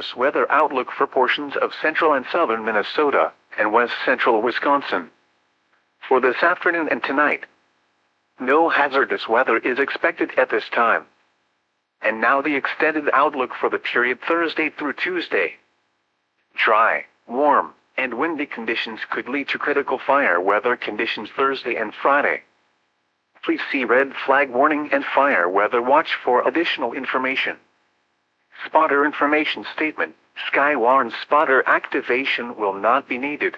hazardous weather outlook for portions of central and southern Minnesota and west central Wisconsin. For this afternoon and tonight, no hazardous weather is expected at this time. And now the extended outlook for the period Thursday through Tuesday. Dry, warm, and windy conditions could lead to critical fire weather conditions Thursday and Friday. Please see red flag warning and fire weather watch for additional information. Spotter information statement: Skywarn spotter activation will not be needed.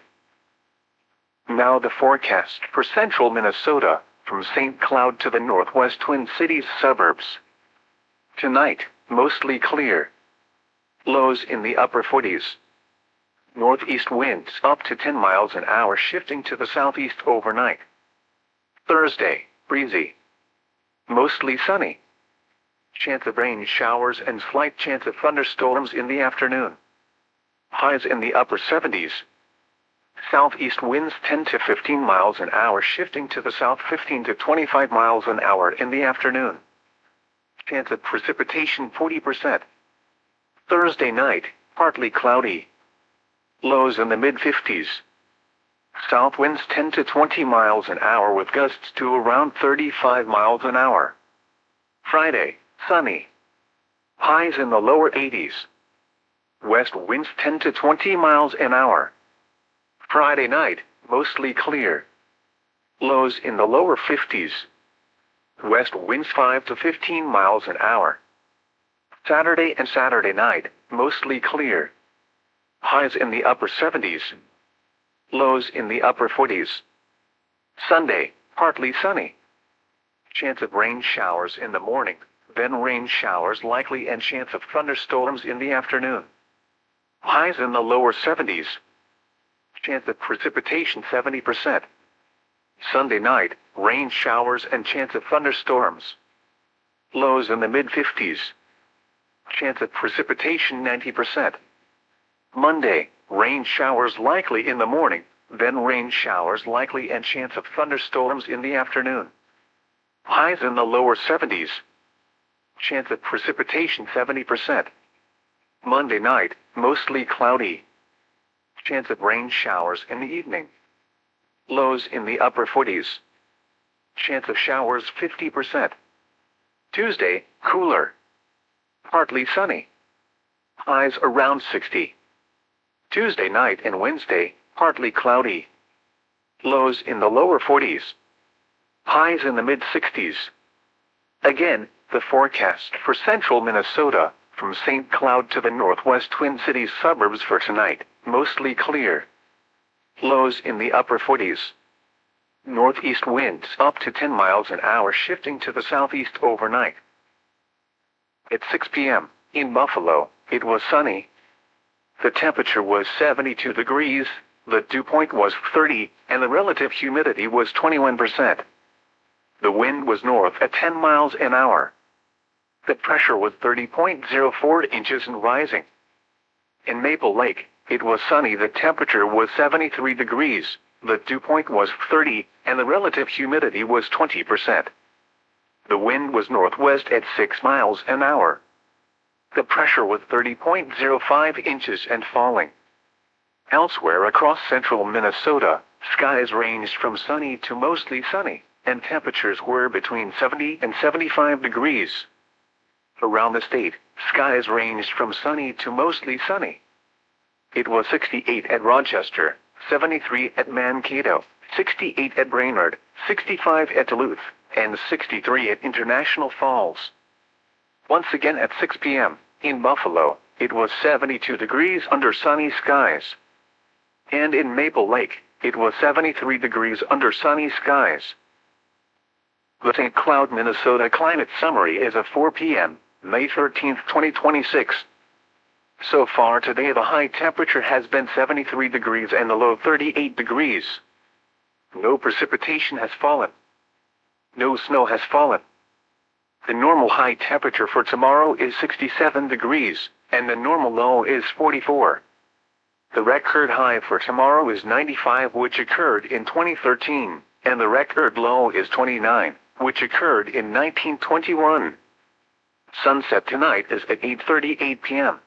Now the forecast for central Minnesota, from St. Cloud to the northwest Twin Cities suburbs. Tonight, mostly clear. Lows in the upper 40s. Northeast winds up to 10 miles an hour shifting to the southeast overnight. Thursday, breezy. Mostly sunny. Chance of rain showers and slight chance of thunderstorms in the afternoon. Highs in the upper 70s. Southeast winds 10 to 15 miles an hour shifting to the south 15 to 25 miles an hour in the afternoon. Chance of precipitation 40%. Thursday night, partly cloudy. Lows in the mid-50s. South winds 10 to 20 miles an hour with gusts to around 35 miles an hour. Friday, sunny. Highs in the lower 80s. West winds 10 to 20 miles an hour. Friday night, mostly clear. Lows in the lower 50s. West winds 5 to 15 miles an hour. Saturday and Saturday night, mostly clear. Highs in the upper 70s. Lows in the upper 40s. Sunday, partly sunny. Chance of rain showers in the morning, then rain showers likely and chance of thunderstorms in the afternoon. Highs in the lower 70s. Chance of precipitation 70%. Sunday night, rain showers and chance of thunderstorms. Lows in the mid-50s. Chance of precipitation 90%. Monday, rain showers likely in the morning, then rain showers likely and chance of thunderstorms in the afternoon. Highs in the lower 70s. Chance of precipitation 70%. Monday night, mostly cloudy. Chance of rain showers in the evening. Lows in the upper 40s. Chance of showers 50%. Tuesday, cooler. Partly sunny. Highs around 60. Tuesday night and Wednesday, partly cloudy. Lows in the lower 40s. Highs in the mid-60s. Again, the forecast for central Minnesota, from St. Cloud to the northwest Twin Cities suburbs for tonight, mostly clear. Lows in the upper 40s. Northeast winds up to 10 miles an hour shifting to the southeast overnight. At 6 p.m., in Buffalo, it was sunny. The temperature was 72 degrees, the dew point was 30, and the relative humidity was 21%. The wind was north at 10 miles an hour. The pressure was 30.04 inches and rising. In Maple Lake, it was sunny. The temperature was 73 degrees, the dew point was 30, and the relative humidity was 20%. The wind was northwest at 6 miles an hour. The pressure was 30.05 inches and falling. Elsewhere across central Minnesota, skies ranged from sunny to mostly sunny, and temperatures were between 70 and 75 degrees. Around the state, skies ranged from sunny to mostly sunny. It was 68 at Rochester, 73 at Mankato, 68 at Brainerd, 65 at Duluth, and 63 at International Falls. Once again at 6 p.m., in Buffalo, it was 72 degrees under sunny skies. And in Maple Lake, it was 73 degrees under sunny skies. The St. Cloud, Minnesota Climate Summary is of 4 p.m., May 13, 2026. So far today the high temperature has been 73 degrees and the low 38 degrees. No precipitation has fallen. No snow has fallen. The normal high temperature for tomorrow is 67 degrees, and the normal low is 44. The record high for tomorrow is 95, which occurred in 2013, and the record low is 29, which occurred in 1921. Sunset tonight is at 8:38 p.m.